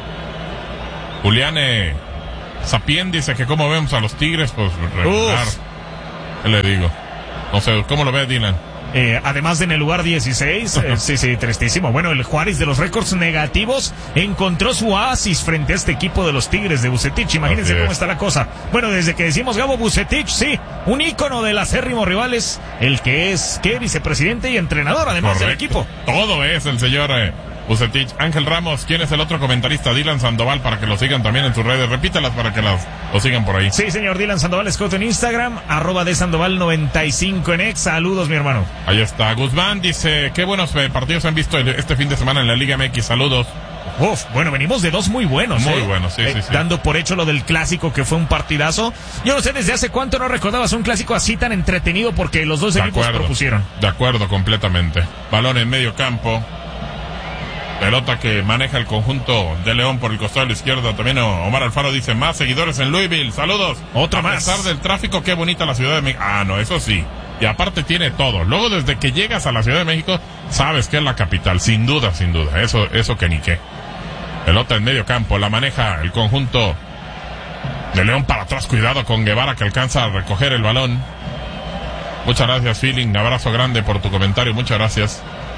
Julián Sapien dice que cómo vemos a los Tigres, pues regular. ¿Qué le digo? No sé, ¿cómo lo ve Dylan? Además de en el lugar 16, sí, tristísimo. Bueno, el Juárez de los récords negativos encontró su oasis frente a este equipo de los Tigres de Vucetich. Imagínense cómo está la cosa. Bueno, desde que decimos Gabo Vucetich, sí, un ícono del acérrimo rivales, el que es vicepresidente y entrenador además del equipo. Todo es el señor Vucetich. Ángel Ramos, ¿quién es el otro comentarista? Dylan Sandoval, para que lo sigan también en sus redes. Repítalas para que lo sigan por ahí. Sí, señor, Dylan Sandoval Scott en Instagram, @desandoval95 en X. Saludos, mi hermano. Ahí está. Guzmán dice, qué buenos partidos han visto este fin de semana en la Liga MX. Saludos. Bueno, venimos de dos muy buenos. Muy buenos, sí. Dando por hecho lo del clásico, que fue un partidazo. Yo no sé desde hace cuánto no recordabas un clásico así tan entretenido, porque los dos equipos propusieron. De acuerdo, completamente. Balón en medio campo. Pelota que maneja el conjunto de León por el costado de la izquierda. También Omar Alfaro dice, más seguidores en Louisville. Saludos. Otra más. A pesar del tráfico, qué bonita la Ciudad de México. No, eso sí. Y aparte tiene todo. Luego, desde que llegas a la Ciudad de México, sabes que es la capital. Sin duda. Eso que ni qué. Pelota en medio campo. La maneja el conjunto de León para atrás. Cuidado con Guevara, que alcanza a recoger el balón. Muchas gracias, Feeling. Abrazo grande por tu comentario. Muchas gracias.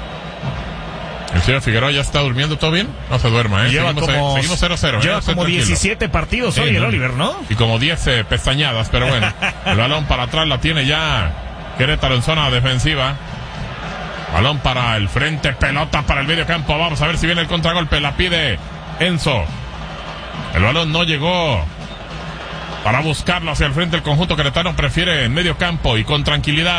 El señor Figueroa ya está durmiendo. ¿Todo bien? No se duerma, seguimos 0-0. Lleva como 17 partidos hoy el Oliver, ¿no? Y como 10 pestañadas, pero bueno. El balón para atrás la tiene ya Querétaro en zona defensiva. Balón para el frente, pelota para el medio campo. Vamos a ver si viene el contragolpe. La pide Enzo. El balón no llegó para buscarlo hacia el frente. El conjunto queretano prefiere en medio campo y con tranquilidad.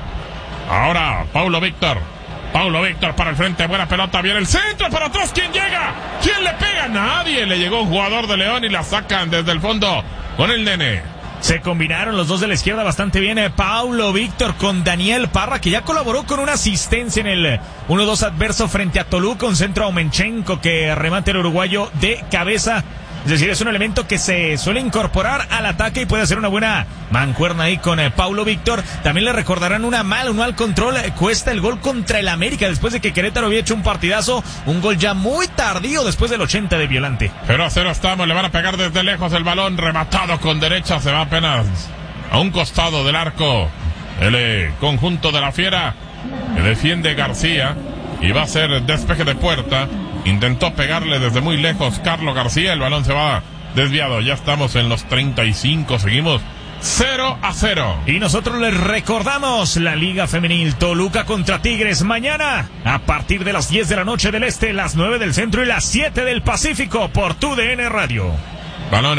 Ahora Paulo Víctor para el frente, buena pelota, viene el centro, para atrás, ¿quién llega? ¿Quién le pega? Nadie, le llegó un jugador de León y la sacan desde el fondo con el nene. Se combinaron los dos de la izquierda bastante bien, Paulo Víctor con Daniel Parra, que ya colaboró con una asistencia en el 1-2 adverso frente a Toluca, un centro a Omenchenko que remate el uruguayo de cabeza. Es decir, es un elemento que se suele incorporar al ataque y puede hacer una buena mancuerna ahí con Paulo Víctor. También le recordarán un mal control. Cuesta el gol contra el América después de que Querétaro había hecho un partidazo. Un gol ya muy tardío después del 80 de Violante. 0-0 estamos, le van a pegar desde lejos el balón. Rematado con derecha, se va apenas a un costado del arco. El conjunto de la Fiera que defiende García y va a ser despeje de puerta. Intentó pegarle desde muy lejos Carlos García, el balón se va desviado. Ya estamos en los 35, seguimos 0-0. Y nosotros les recordamos la Liga Femenil Toluca contra Tigres mañana a partir de las 10 de la noche del este, las 9 del centro y las 7 del Pacífico por TUDN Radio. Balón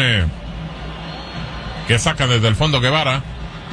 que saca desde el fondo Guevara.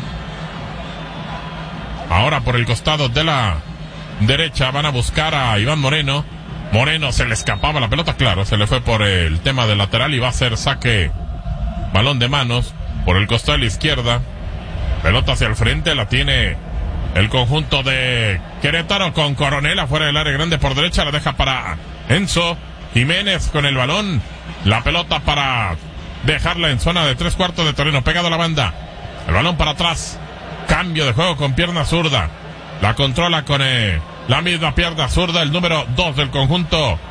Ahora por el costado de la derecha van a buscar a Iván Moreno. Moreno se le escapaba la pelota, claro, se le fue por el tema del lateral y va a ser saque, balón de manos por el costado de la izquierda. Pelota hacia el frente, la tiene el conjunto de Querétaro con Coronel afuera del área grande por derecha, la deja para Enzo Jiménez con el balón. La pelota para dejarla en zona de 3/4 de terreno, pegado a la banda. El balón para atrás, cambio de juego con pierna zurda. La controla con la misma pierna zurda, el número 2 del conjunto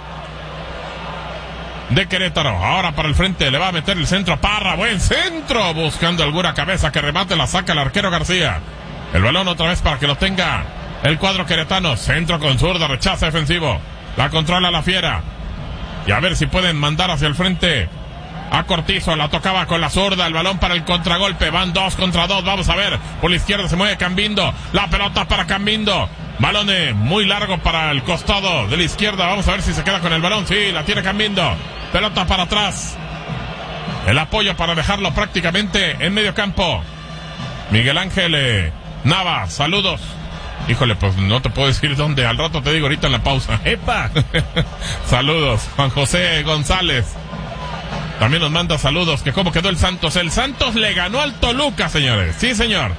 de Querétaro. Ahora para el frente, le va a meter el centro a Parra. Buen centro, buscando alguna cabeza que remate, la saca el arquero García. El balón otra vez para que lo tenga el cuadro queretano. Centro con zurda, rechaza defensivo. La controla la Fiera. Y a ver si pueden mandar hacia el frente a Cortizo, la tocaba con la zurda, el balón para el contragolpe, van 2 contra 2, vamos a ver, por la izquierda se mueve Cambindo, la pelota para Cambindo, balón muy largo para el costado de la izquierda, vamos a ver si se queda con el balón, sí, la tiene Cambindo, pelota para atrás, el apoyo para dejarlo prácticamente en medio campo. Miguel Ángel Nava, saludos. Híjole, pues no te puedo decir dónde. Al rato te digo ahorita en la pausa. ¡Epa! Saludos. Juan José González también nos manda saludos. Que cómo quedó el Santos. El Santos le ganó al Toluca, señores. Sí, señor.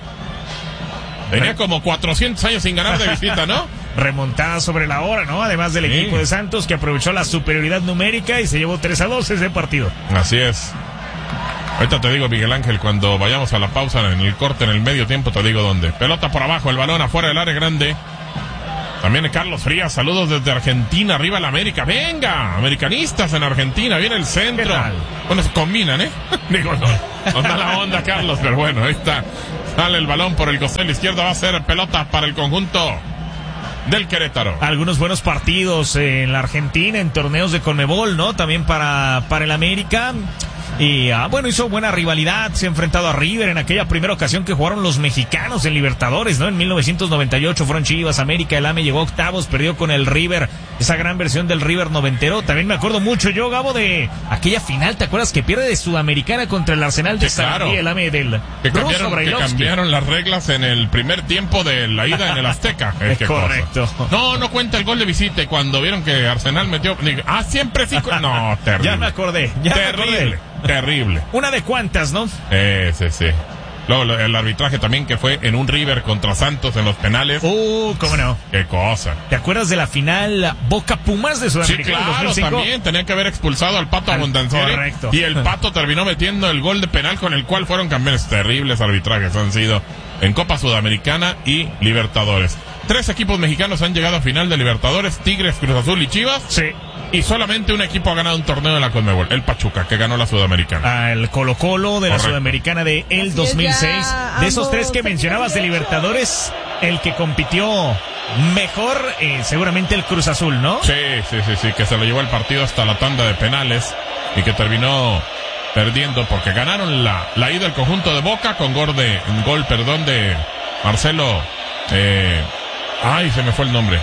Tenía como 400 años sin ganar de visita, ¿no? Remontada sobre la hora, ¿no? Además del equipo de Santos, que aprovechó la superioridad numérica y se llevó 3-2 ese partido. Así es. Ahorita te digo, Miguel Ángel, cuando vayamos a la pausa en el corte, en el medio tiempo, te digo dónde. Pelota por abajo, el balón afuera del área grande. También Carlos Frías, saludos desde Argentina, arriba el América. ¡Venga! Americanistas en Argentina, viene el centro. ¿Qué tal? Bueno, se combinan, ¿eh? Digo, no da la onda, Carlos, pero bueno, ahí está. Sale el balón por el costado izquierdo, va a ser pelota para el conjunto del Querétaro. Algunos buenos partidos en la Argentina, en torneos de Conmebol, ¿no? También para el América. Y bueno, hizo buena rivalidad, se ha enfrentado a River en aquella primera ocasión que jugaron los mexicanos en Libertadores, ¿no? En 1998 fueron Chivas, América, el AME llegó a octavos, perdió con el River, esa gran versión del River noventero. También me acuerdo mucho yo, Gabo, de aquella final, ¿te acuerdas? Que pierde de Sudamericana contra el Arsenal de Sarandí, el AME del que cambiaron las reglas en el primer tiempo de la ida en el Azteca. Correcto. Cosa. No cuenta el gol de visita y cuando vieron que Arsenal metió... siempre sí... No, terrible. Ya me acordé. Terrible. Una de cuantas, ¿no? Sí. Luego el arbitraje también que fue en un River contra Santos en los penales. ¿Cómo no? Qué cosa. ¿Te acuerdas de la final Boca Pumas de Sudamericana? Sí, claro, 2005? También tenían que haber expulsado al Pato Abondancieri. Correcto. Y el Pato terminó metiendo el gol de penal con el cual fueron campeones. Terribles arbitrajes han sido en Copa Sudamericana y Libertadores. 3 equipos mexicanos han llegado a final de Libertadores: Tigres, Cruz Azul y Chivas. Sí. Y solamente un equipo ha ganado un torneo de la Conmebol, el Pachuca, que ganó la Sudamericana. El Colo-Colo de la Sudamericana de el 2006. De esos 3 que mencionabas de Libertadores, el que compitió mejor, seguramente el Cruz Azul, ¿no? Sí, que se lo llevó el partido hasta la tanda de penales y que terminó perdiendo porque ganaron la ida del conjunto de Boca con gol de Marcelo. Se me fue el nombre.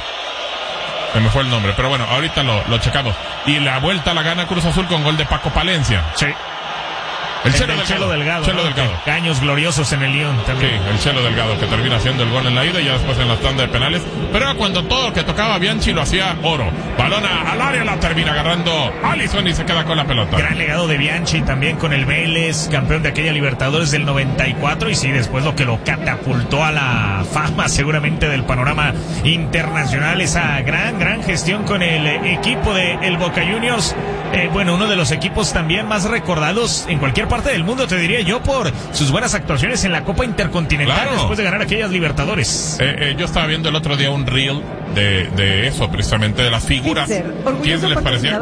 Pero bueno, ahorita lo checamos. Y la vuelta la gana Cruz Azul con gol de Paco Palencia. Sí. El Chelo Delgado. Chelo Delgado. Años gloriosos en el Lyon también. Sí, el Chelo Delgado, que termina haciendo el gol en la ida y ya después en la tanda de penales. Pero era cuando todo lo que tocaba Bianchi lo hacía oro. Balón al área, la termina agarrando Alisson y se queda con la pelota. Gran legado de Bianchi también con el Vélez, campeón de aquella Libertadores del 94. Y sí, después lo que lo catapultó a la fama seguramente del panorama internacional. Esa gran gestión con el equipo de el Boca Juniors. Uno de los equipos también más recordados en cualquier parte del mundo, te diría yo, por sus buenas actuaciones en la Copa Intercontinental después de ganar aquellas Libertadores. Yo estaba viendo el otro día un reel de eso, precisamente, de las figuras. ¿Quién les parecía?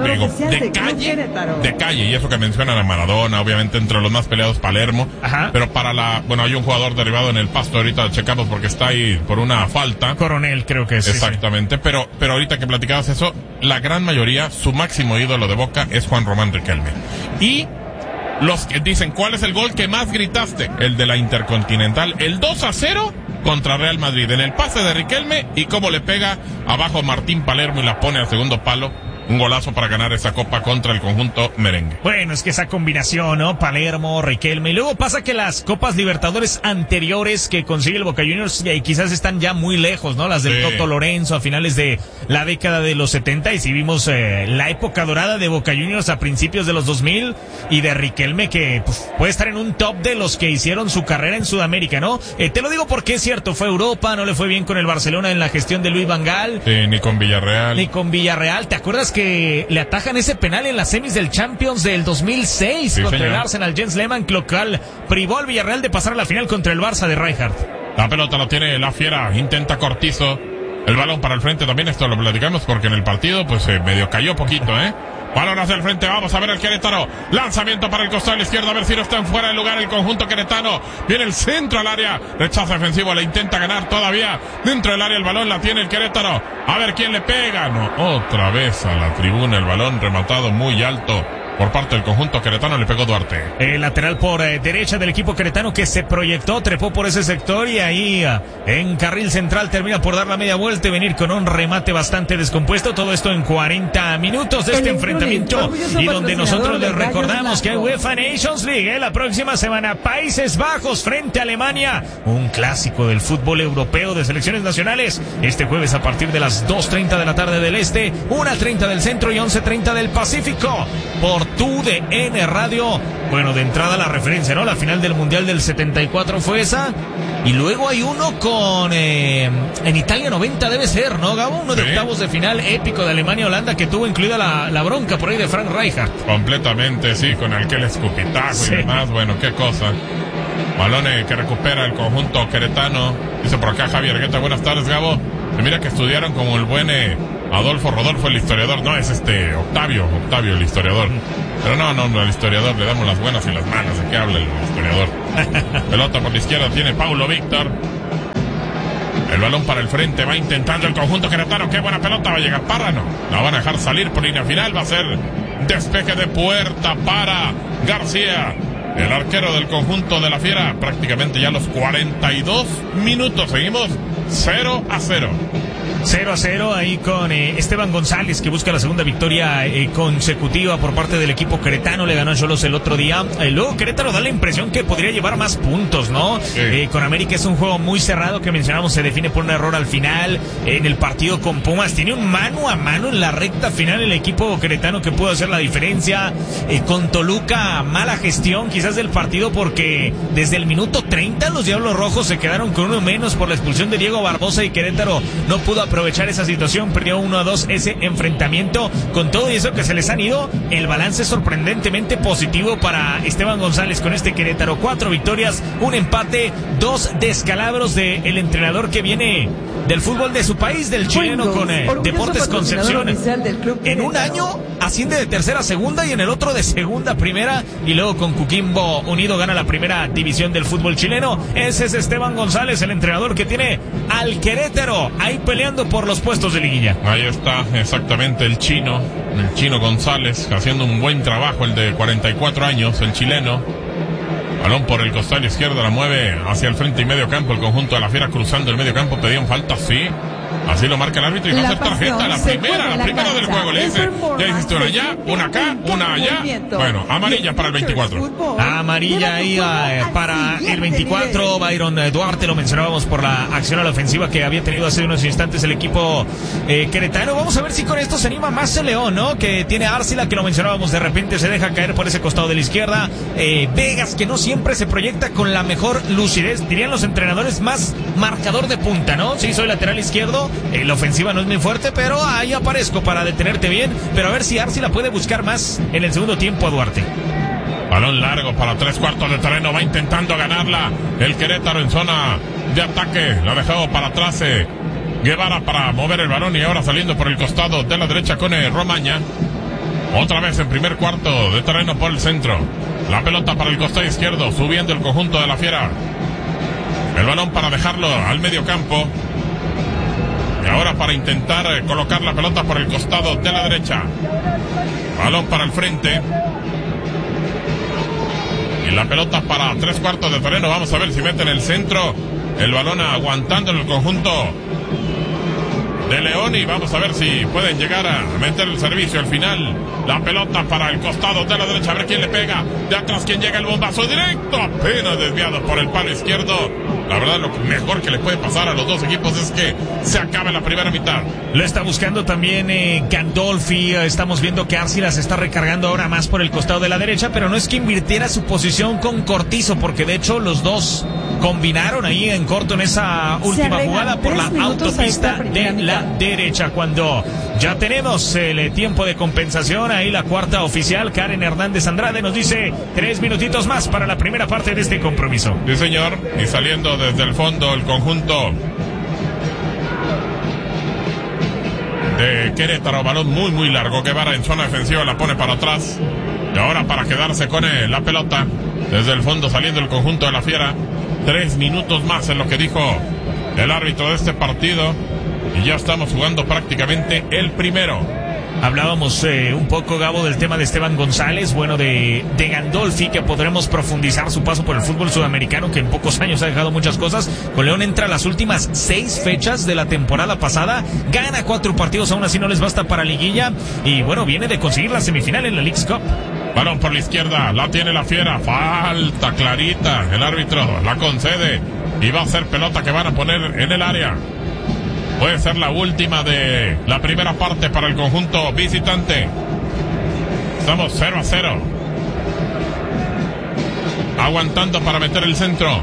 De calle, y eso que mencionan a Maradona, obviamente entre los más peleados Palermo. Ajá. Pero hay un jugador derribado en el Pasto, ahorita checamos porque está ahí por una falta. Coronel, creo que es. Exactamente, sí. Pero ahorita que platicabas eso, la gran mayoría, su máximo ídolo de Boca es Juan Román Riquelme. Y los que dicen, ¿cuál es el gol que más gritaste? El de la Intercontinental, el 2-0 contra Real Madrid, en el pase de Riquelme y cómo le pega abajo Martín Palermo y la pone al segundo palo. Un golazo para ganar esa copa contra el conjunto merengue. Bueno, es que esa combinación, ¿no? Palermo, Riquelme. Y luego pasa que las Copas Libertadores anteriores que consigue el Boca Juniors quizás están ya muy lejos, ¿no? Las del Toto Lorenzo a finales de la década de los 70. Y si vimos la época dorada de Boca Juniors a principios de los 2000 y de Riquelme, que puede estar en un top de los que hicieron su carrera en Sudamérica, ¿no? Te lo digo porque es cierto, fue a Europa, no le fue bien con el Barcelona en la gestión de Luis Van Gaal. Sí, ni con Villarreal. ¿Te acuerdas que le atajan ese penal en las semis del Champions del 2006 contra el Arsenal? Jens Lehmann, lo cual privó al Villarreal de pasar a la final contra el Barça de Rijkaard. La pelota la tiene la Fiera, intenta Cortizo, el balón para el frente también, esto lo platicamos porque en el partido medio cayó poquito, Balón hacia el frente, vamos a ver el Querétaro. Lanzamiento para el costado izquierdo, a ver si no está en fuera de lugar el conjunto queretano. Viene el centro al área, rechazo defensivo, le intenta ganar todavía. Dentro del área el balón la tiene el Querétaro. A ver quién le pega. No, otra vez a la tribuna el balón rematado muy alto. Por parte del conjunto queretano le pegó Duarte. El lateral por derecha del equipo queretano que se proyectó, trepó por ese sector y ahí en carril central, termina por dar la media vuelta y venir con un remate bastante descompuesto. Todo esto en 40 minutos de este enfrentamiento, y donde nosotros les recordamos que hay UEFA Nations League, la próxima semana Países Bajos frente a Alemania, un clásico del fútbol europeo de selecciones nacionales, este jueves a partir de las 2:30 de la tarde del este, 1:30 del centro y 11:30 del Pacífico, por TUDN Radio. Bueno, de entrada la referencia, ¿no? La final del Mundial del 74 fue esa, y luego hay uno con en Italia 90 debe ser, ¿no, Gabo? Uno de octavos de final épico de Alemania-Holanda, que tuvo incluida la bronca por ahí de Frank Rijkaard. Completamente, sí, con aquel escupitajo y demás. Bueno, qué cosa. Balón que recupera el conjunto queretano. Dice por acá Javier Guetta, buenas tardes, Gabo. Mira que estudiaron como el buen Adolfo Rodolfo, el historiador. No, es Octavio el historiador. Pero no, al historiador le damos las buenas y las malas. ¿De qué habla el historiador? Pelota por la izquierda tiene Paulo Víctor. El balón para el frente, va intentando el conjunto queretano. Qué buena pelota, va a llegar Parra, no. La van a dejar salir por línea final. Va a ser despeje de puerta para García, el arquero del conjunto de la Fiera. Prácticamente ya los 42 minutos. Seguimos 0-0. 0-0 ahí con Esteban González, que busca la segunda victoria consecutiva por parte del equipo queretano. Le ganó a Xolos el otro día. Luego Querétaro da la impresión que podría llevar más puntos, ¿no? Sí. Con América es un juego muy cerrado que mencionamos, se define por un error al final. En el partido con Pumas tiene un mano a mano en la recta final el equipo queretano que pudo hacer la diferencia. Con Toluca, mala gestión quizás del partido, porque desde el minuto 30 los Diablos Rojos se quedaron con uno menos por la expulsión de Diego Barbosa, y Querétaro no pudo aprovechar esa situación, perdió 1-2 ese enfrentamiento. Con todo eso que se les han ido, el balance es sorprendentemente positivo para Esteban González con este Querétaro. 4 victorias, un empate, 2 descalabros del entrenador que viene del fútbol de su país, del chileno, con Deportes Concepción. En un año asciende de tercera a segunda y en el otro de segunda a primera, y luego con Coquimbo Unido gana la primera división del fútbol chileno. Ese es Esteban González, el entrenador que tiene al Querétaro ahí peleando por los puestos de liguilla. Ahí está exactamente el chino González, haciendo un buen trabajo, el de 44 años, el chileno. Balón por el costado izquierdo, la mueve hacia el frente y medio campo. El conjunto de la Fiera cruzando el medio campo, pedían falta, sí. Así lo marca el árbitro y va a hacer tarjeta, la primera del juego. Le dice, ya hiciste una allá, una acá, una allá. Bueno, amarilla para el 24. Amarilla ahí para el 24. Byron Duarte, lo mencionábamos por la acción a la ofensiva que había tenido hace unos instantes el equipo queretano. Vamos a ver si con esto se anima más el León, ¿no? Que tiene a Arcila, que lo mencionábamos, de repente se deja caer por ese costado de la izquierda. Vegas, que no siempre se proyecta con la mejor lucidez, dirían los entrenadores, más marcador de punta, ¿no? Sí, soy lateral izquierdo. La ofensiva no es muy fuerte, pero ahí aparezco para detenerte bien. Pero a ver si Arcila puede buscar más en el segundo tiempo a Duarte. Balón largo para 3/4 de terreno, va intentando ganarla el Querétaro en zona de ataque. La ha dejado para atrás Guevara para mover el balón, y ahora saliendo por el costado de la derecha con Romaña. Otra vez en primer cuarto de terreno por el centro. La pelota para el costado izquierdo, subiendo el conjunto de la Fiera. El balón para dejarlo al medio campo. Y ahora para intentar colocar la pelota por el costado de la derecha. Balón para el frente. Y la pelota para 3/4 de terreno. Vamos a ver si mete en el centro. El balón aguantando en el conjunto de León, y vamos a ver si pueden llegar a meter el servicio al final. La pelota para el costado de la derecha, a ver quién le pega. De atrás, quién llega, el bombazo directo, apenas desviado por el palo izquierdo. La verdad, lo mejor que le puede pasar a los dos equipos es que se acabe la primera mitad. Lo está buscando también Gandolfi. Estamos viendo que Arcila se está recargando ahora más por el costado de la derecha, pero no es que invirtiera su posición con Cortizo, porque de hecho los dos combinaron ahí en corto en esa última jugada por la autopista de la derecha. Cuando ya tenemos el tiempo de compensación, ahí la cuarta oficial, Karen Hernández Andrade, nos dice 3 minutitos más para la primera parte de este compromiso. Sí, señor, y saliendo desde el fondo el conjunto de Querétaro, balón muy largo. Guevara en zona defensiva la pone para atrás, y ahora para quedarse con la pelota desde el fondo saliendo el conjunto de la Fiera. 3 minutos más en lo que dijo el árbitro de este partido, y ya estamos jugando prácticamente el primero. Hablábamos un poco, Gabo, del tema de Esteban González, bueno, de Gandolfi, que podremos profundizar su paso por el fútbol sudamericano, que en pocos años ha dejado muchas cosas. Con León entra a las últimas 6 fechas de la temporada pasada, gana 4 partidos, aún así no les basta para liguilla, y bueno, viene de conseguir la semifinal en la Leagues Cup. Balón por la izquierda, la tiene la Fiera, falta clarita, el árbitro la concede, y va a ser pelota que van a poner en el área. Puede ser la última de la primera parte para el conjunto visitante. Estamos 0-0. Aguantando para meter el centro.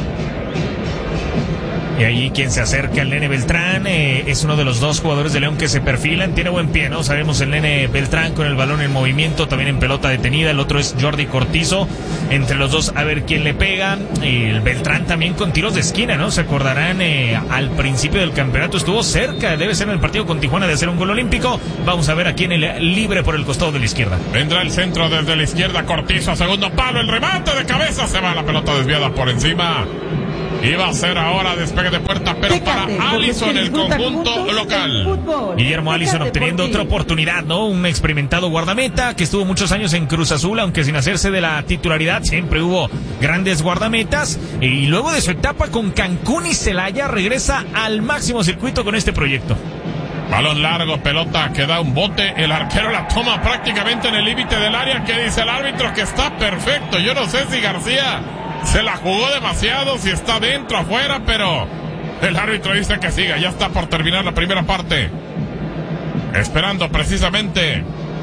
Y ahí quien se acerca, el Nene Beltrán, es uno de los 2 jugadores de León que se perfilan. Tiene buen pie, ¿no? Sabemos el Nene Beltrán con el balón en movimiento, también en pelota detenida. El otro es Jordi Cortizo. Entre los dos, a ver quién le pega. Y el Beltrán también con tiros de esquina, ¿no? Se acordarán, al principio del campeonato estuvo cerca, debe ser en el partido con Tijuana, de hacer un gol olímpico. Vamos a ver a quién el libre por el costado de la izquierda. Vendrá el centro desde la izquierda, Cortizo, segundo palo, el remate de cabeza, se va la pelota desviada por encima. Iba a ser ahora despegue de puerta, pero para Alisson, el conjunto local. Guillermo Alisson obteniendo otra oportunidad, ¿no? Un experimentado guardameta que estuvo muchos años en Cruz Azul, aunque sin hacerse de la titularidad, siempre hubo grandes guardametas. Y luego de su etapa con Cancún y Celaya, regresa al máximo circuito con este proyecto. Balón largo, pelota que da un bote, el arquero la toma prácticamente en el límite del área, que dice el árbitro que está perfecto. Yo no sé si García se la jugó demasiado, si está dentro, afuera, pero el árbitro dice que siga. Ya está por terminar la primera parte, esperando precisamente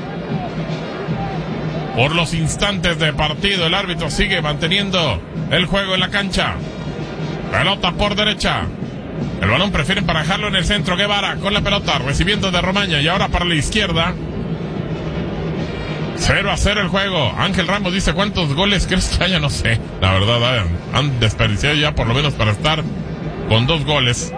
por los instantes de partido. El árbitro sigue manteniendo el juego en la cancha. Pelota por derecha, el balón prefieren barajarlo en el centro. Guevara con la pelota, recibiendo de Romaña, y ahora para la izquierda. 0-0 el juego. Ángel Ramos dice: ¿cuántos goles crees que haya? No sé, la verdad, han desperdiciado ya por lo menos para estar con 2 goles.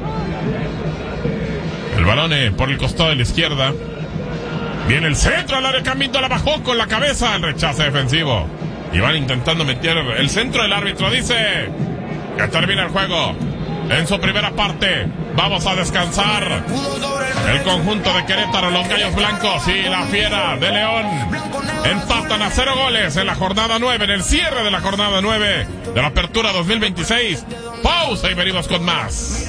El balón por el costado de la izquierda. Viene el centro al área, Camito la bajó con la cabeza, el rechace defensivo. Y van intentando meter el centro. El árbitro dice que termina el juego en su primera parte. Vamos a descansar. El conjunto de Querétaro, los Gallos Blancos y la Fiera de León empatan a 0 goles en la jornada 9, en el cierre de la jornada 9 de la Apertura 2026. Pausa y venimos con más.